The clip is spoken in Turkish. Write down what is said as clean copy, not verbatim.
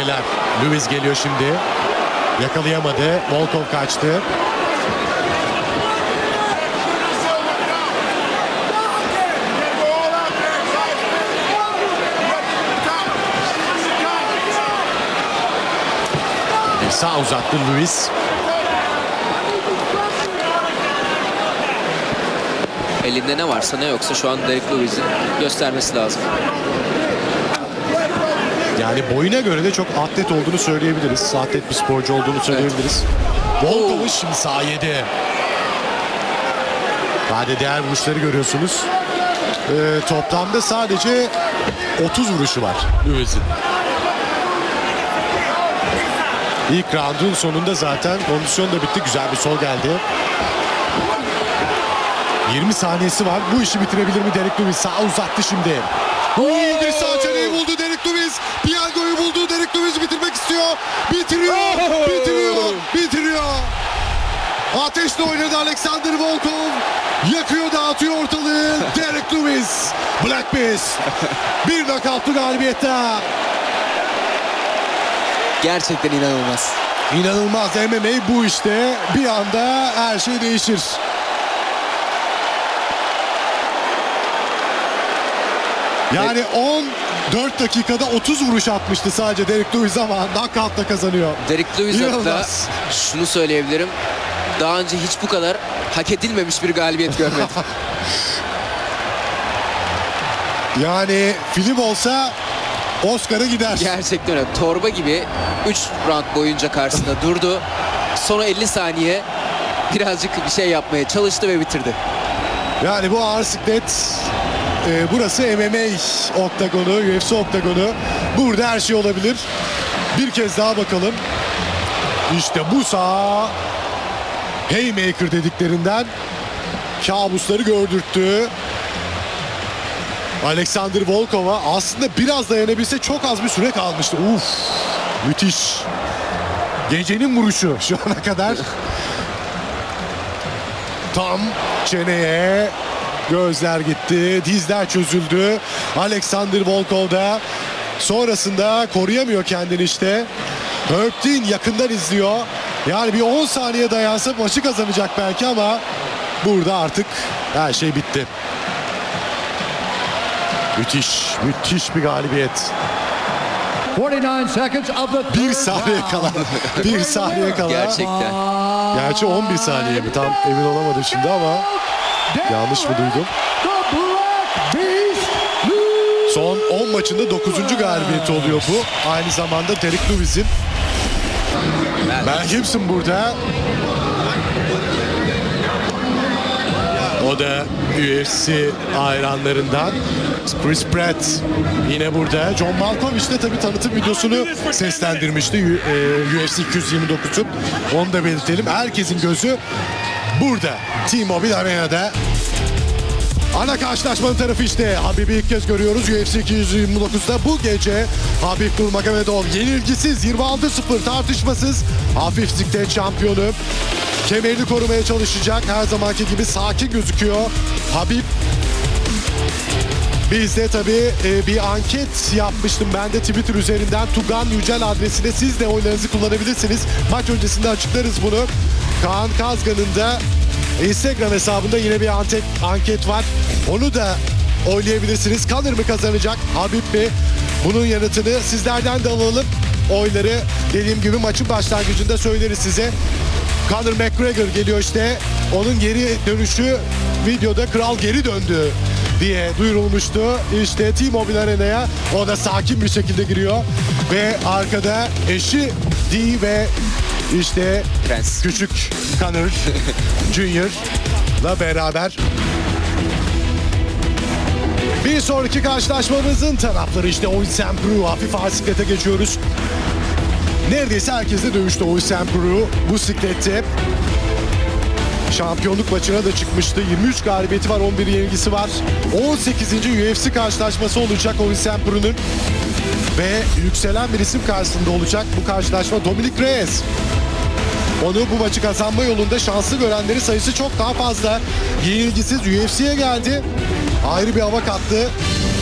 hamleler. Lewis geliyor şimdi. Yakalayamadı. Volkov kaçtı. Sağ uzattı Lewis. Elinde ne varsa ne yoksa şu an Derek Lewis'in göstermesi lazım. Yani boyuna göre de çok atlet olduğunu söyleyebiliriz. Atlet bir sporcu olduğunu söyleyebiliriz. Evet. Volkov'un şimdi sağ yedi. Hadi diğer vuruşları görüyorsunuz. Toplamda sadece 30 vuruşu var Lewis'in. İlk roundun sonunda zaten kondisyon da bitti. Güzel bir sol geldi. 20 saniyesi var. Bu işi bitirebilir mi Derek Lewis? Sağ uzattı şimdi. Bir sağ çeneyi buldu Derek Lewis. Piyangoyu buldu. Derek Lewis bitirmek istiyor. Bitiriyor. Bitiriyor. Ateşle oynadı Alexander Volkov. Yakıyor, dağıtıyor ortalığı. Derek Lewis. Black Beast. Bir knockoutlu galibiyet daha. Gerçekten inanılmaz. İnanılmaz. MMA bu işte. Bir anda her şey değişir. Yani 14 dakikada 30 vuruş atmıştı sadece Derek Lewis ama knockout'la kazanıyor. Derek Lewis'a da şunu söyleyebilirim. Daha önce hiç bu kadar hak edilmemiş bir galibiyet görmedim. Yani film olsa Oscar'a gider. Gerçekten öyle. Torba gibi 3 round boyunca karşısında durdu. Sonra 50 saniye birazcık bir şey yapmaya çalıştı ve bitirdi. Yani bu ağır siklet, burası MMA oktagonu, UFC oktagonu. Burada her şey olabilir. Bir kez daha bakalım. İşte bu sağ haymaker dediklerinden kabusları gördürttü. Alexander Volkov'a aslında biraz dayanabilse çok az bir süre kalmıştı. Uf, müthiş. Gecenin vuruşu şu ana kadar. Tam çeneye gözler gitti, dizler çözüldü. Alexander Volkov da sonrasında koruyamıyor kendini işte. Herb Dean yakından izliyor. Yani bir 10 saniye dayansa maçı kazanacak belki ama burada artık her şey bitti. Müthiş bir galibiyet. 49 seconds of the Bir saniye kala. Bir saniye kala. Gerçekten. Gerçi 11 saniye mi? Tam emin olamadım şimdi ama yanlış mı duydum? Son 10 maçında 9. galibiyeti oluyor bu. Aynı zamanda Derek Lewis'in. Mel Gibson burada. O da UFC hayranlarından. Chris Pratt yine burada. John Malkovich de tabii tanıtım videosunu seslendirmişti UFC 229'un. Onu da belirtelim. Herkesin gözü burada. T-Mobile Arena'da. Ana karşılaşmanın tarafı işte. Habib'i ilk kez görüyoruz UFC 229'da. Bu gece Habib Nurmagomedov yenilgisiz 26-0 tartışmasız hafif siklet şampiyonu. Kemerini korumaya çalışacak. Her zamanki gibi sakin gözüküyor Habib. Biz de tabii bir anket yapmıştım ben de Twitter üzerinden. Tugan Yücel adresine siz de oylarınızı kullanabilirsiniz. Maç öncesinde açıklarız bunu. Kaan Kazgan'ın da Instagram hesabında yine bir anket var. Onu da oylayabilirsiniz. Conor mı kazanacak, Habib mi? Bunun yanıtını sizlerden de alalım. Oyları dediğim gibi maçın başlangıcında söyleriz size. Conor McGregor geliyor işte. Onun geri dönüşü videoda kral geri döndü diye duyurulmuştu. İşte T-Mobile Arena'ya o da sakin bir şekilde giriyor. Ve arkada eşi Dee ve işte Prens. Küçük Conor Jr.'la beraber. Bir sonraki karşılaşmamızın tarafları işte Oisin Peru. Hafif ağır siklete geçiyoruz. Neredeyse herkesle dövüştü Oisin Peru bu siklette. Şampiyonluk maçına da çıkmıştı. 23 galibiyeti var, 11 yenilgisi var. 18. UFC karşılaşması olacak Oisin Peru'nun. Ve yükselen bir isim karşısında olacak bu karşılaşma, Dominick Reyes. Onu bu maçı kazanma yolunda şanslı görenleri sayısı çok daha fazla. Yenilgisiz UFC'ye geldi. Ayrı bir hava kattı.